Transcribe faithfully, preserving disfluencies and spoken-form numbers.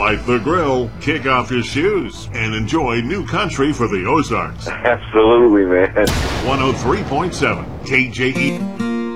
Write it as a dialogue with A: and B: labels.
A: Light the grill, kick off your shoes, and enjoy new country for the Ozarks.
B: Absolutely, man.
A: one oh three point seven K J E.